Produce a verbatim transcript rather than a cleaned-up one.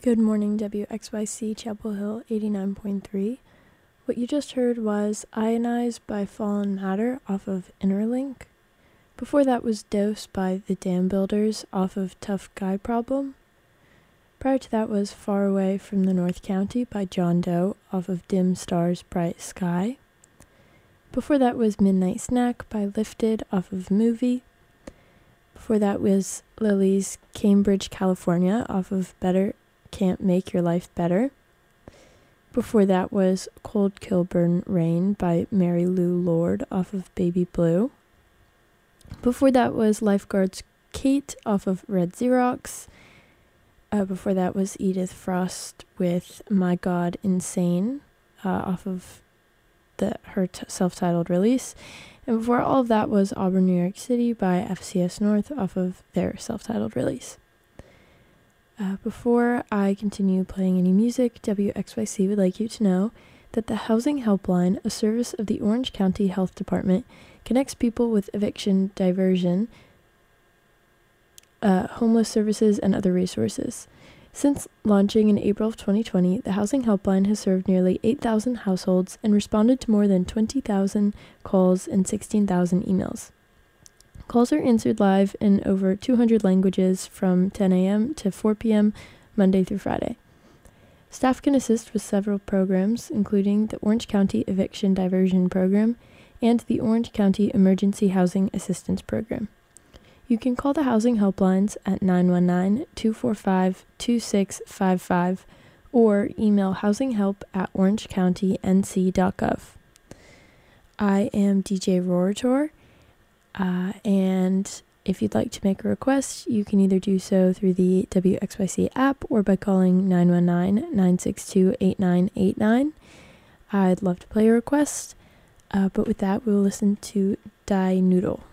Good morning, W X Y C Chapel Hill eighty-nine point three. What you just heard was Ionize by Fallen Matter off of Interlink. Before that was Dose by The Dam Builders off of Tough Guy Problem. Prior to that was Far Away from the North County by John Doe off of Dim Stars Bright Sky. Before that was Midnight Snack by Lifted off of Movie. Before that was Lily's Cambridge, California off of Better Can't Make Your Life Better. Before that was Cold Kilburn Rain by Mary Lou Lord off of Baby Blue. Before that was Lifeguards Kate off of Red Xerox. Uh, before that was Edith Frost with My God Insane uh, off of the her t- self-titled release. And before all of that was Auburn, New York City by F C S North off of their self-titled release. Uh, before I continue playing any music, W X Y C would like you to know that the Housing Helpline, a service of the Orange County Health Department, connects people with eviction, diversion, uh, homeless services, and other resources. Since launching in April of twenty twenty, the Housing Helpline has served nearly eight thousand households and responded to more than twenty thousand calls and sixteen thousand emails. Calls are answered live in over two hundred languages from ten a.m. to four p.m. Monday through Friday. Staff can assist with several programs, including the Orange County Eviction Diversion Program and the Orange County Emergency Housing Assistance Program. You can call the Housing Helplines at nine one nine, two four five, two six five five or email housinghelp at orange county n c dot gov. I am D J Rorator. Uh, and if you'd like to make a request, you can either do so through the W X Y C app or by calling nine one nine, nine six two, eight nine eight nine. I'd love to play a request, uh, but with that, we'll listen to Die Noodle.